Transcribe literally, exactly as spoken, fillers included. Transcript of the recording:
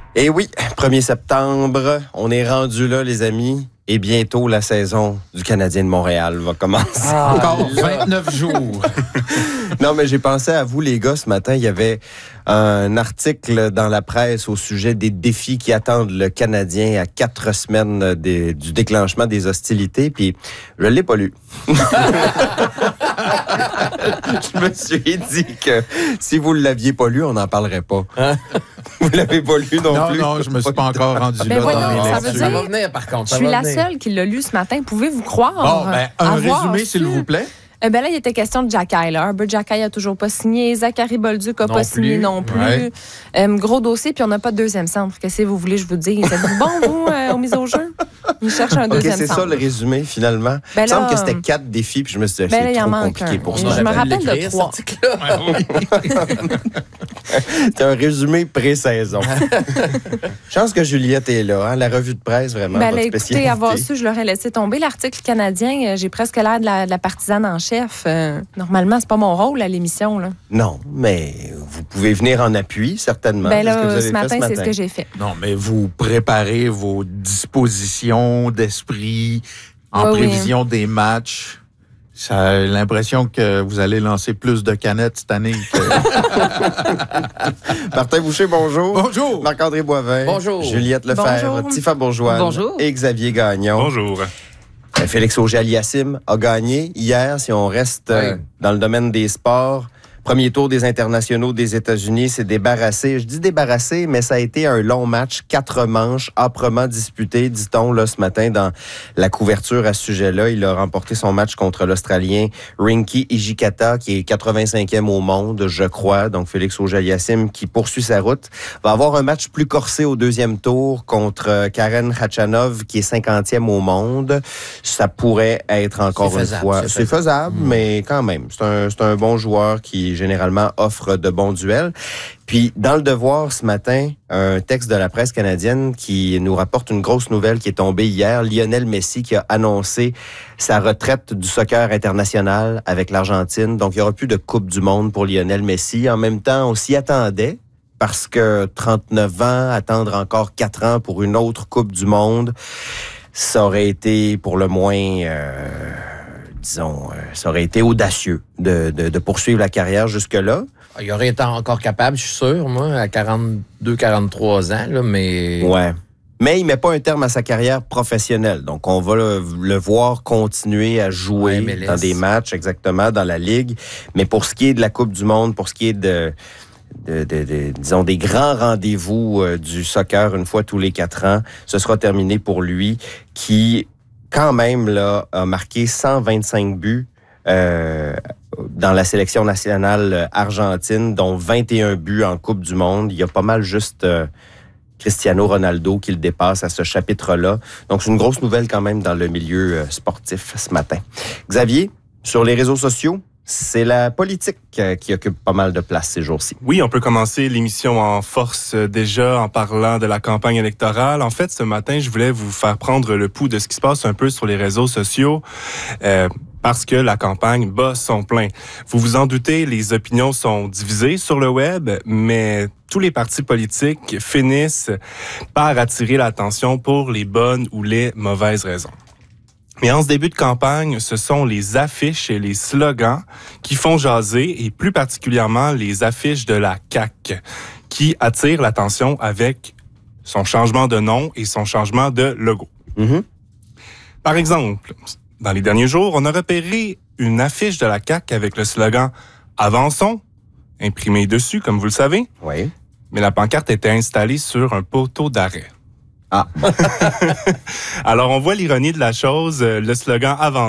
Et oui, premier septembre, on est rendu là, les amis. Et bientôt, la saison du Canadien de Montréal va commencer. Ah, encore vingt-neuf jours. Non, mais j'ai pensé à vous, les gars, ce matin. Il y avait un article dans la presse au sujet des défis qui attendent le Canadien à quatre semaines des, du déclenchement des hostilités. Puis, je ne l'ai pas lu. Je me suis dit que si vous ne l'aviez pas lu, on n'en parlerait pas. Hein? Vous ne l'avez pas lu non, non plus? Non, non, je ne me suis pas encore rendu ben là voyons, dans mes ça lectures. veut dire, Ça va venir, par contre. Je suis la seule qui l'a lu ce matin. Pouvez-vous croire? Bon, ben, un résumé, su... s'il vous plaît. Eh ben là, il était question de Jacky. Herbert Jacky n'a toujours pas signé. Zachary Bolduc n'a pas plus. signé non plus. Ouais. Euh, gros dossier, puis on n'a pas de deuxième centre. Qu'est-ce que vous voulez que je vous dise? Êtes-vous bon, vous, euh, aux mises au jeu? Il cherche un deuxième okay, c'est centre. ça le résumé, finalement. Ben il me semble là, que c'était quatre défis, puis je me suis dit, ben c'est là, trop manque compliqué un. pour Je ça. me rappelle de trois. C'est un résumé pré-saison. Chance que Juliette est là, hein? La revue de presse, vraiment, Ben votre là, écoutez, spécialité. avoir su, je l'aurais laissé tomber. L'article canadien, euh, j'ai presque l'air de la, de la partisane en chef. Euh, normalement, c'est pas mon rôle à l'émission, là. Non, mais vous pouvez venir en appui, certainement. Ben C'est ce que vous là, avez ce fait matin, ce c'est ce que j'ai fait. Non, mais vous préparez vos dispositions d'esprit en Oui, prévision oui. des matchs. Ça a l'impression que vous allez lancer plus de canettes cette année. Que... Martin Boucher, bonjour. Bonjour. Marc-André Boivin. Bonjour. Juliette Lefebvre, Bonjour. Tifa Bourgeois. Bonjour. Et Xavier Gagnon. Bonjour. Félix Auger-Aliassime a gagné hier, si on reste oui. euh, dans le domaine des sports. Premier tour des internationaux des États-Unis, s'est débarrassé. Je dis débarrassé, mais ça a été un long match, quatre manches, âprement disputé, dit-on là ce matin dans la couverture à ce sujet-là. Il a remporté son match contre l'Australien Rinky Hijikata, qui est quatre-vingt-cinquième au monde, je crois. Donc Félix Auger-Aliassime, qui poursuit sa route, va avoir un match plus corsé au deuxième tour contre Karen Khachanov, qui est cinquantième au monde. Ça pourrait être encore une faisable, fois... c'est C'est faisable, mmh. mais quand même, c'est un, c'est un bon joueur qui généralement offre de bons duels. Puis, dans Le Devoir, ce matin, un texte de la presse canadienne qui nous rapporte une grosse nouvelle qui est tombée hier. Lionel Messi qui a annoncé sa retraite du soccer international avec l'Argentine. Donc, il n'y aura plus de Coupe du Monde pour Lionel Messi. En même temps, on s'y attendait parce que trente-neuf ans, attendre encore quatre ans pour une autre Coupe du Monde, ça aurait été pour le moins... Euh, disons, euh, ça aurait été audacieux de, de, de poursuivre la carrière jusque-là. Il aurait été encore capable, je suis sûr, moi, à quarante-deux quarante-trois ans, là, mais... Ouais. Mais il met pas un terme à sa carrière professionnelle. Donc, on va le, le voir continuer à jouer ouais, dans des matchs, exactement, dans la Ligue. Mais pour ce qui est de la Coupe du Monde, pour ce qui est de... De, de, de, disons, des grands rendez-vous euh, du soccer une fois tous les quatre ans, ce sera terminé pour lui, qui... quand même, là, a marqué cent vingt-cinq buts euh, dans la sélection nationale argentine, dont vingt et un buts en Coupe du Monde. Il y a pas mal juste euh, Cristiano Ronaldo qui le dépasse à ce chapitre-là. Donc, c'est une grosse nouvelle quand même dans le milieu euh, sportif ce matin. Xavier, sur les réseaux sociaux, c'est la politique qui occupe pas mal de place ces jours-ci. Oui, on peut commencer l'émission en force déjà en parlant de la campagne électorale. En fait, ce matin, je voulais vous faire prendre le pouls de ce qui se passe un peu sur les réseaux sociaux euh, parce que la campagne bat son plein. Vous vous en doutez, les opinions sont divisées sur le web, mais tous les partis politiques finissent par attirer l'attention pour les bonnes ou les mauvaises raisons. Mais en ce début de campagne, ce sont les affiches et les slogans qui font jaser, et plus particulièrement les affiches de la C A Q, qui attirent l'attention avec son changement de nom et son changement de logo. Mm-hmm. Par exemple, dans les derniers jours, on a repéré une affiche de la C A Q avec le slogan « Avançons », imprimé dessus, comme vous le savez. Oui. Mais la pancarte était installée sur un poteau d'arrêt. Ah. Alors, on voit l'ironie de la chose. Le slogan « Avançons »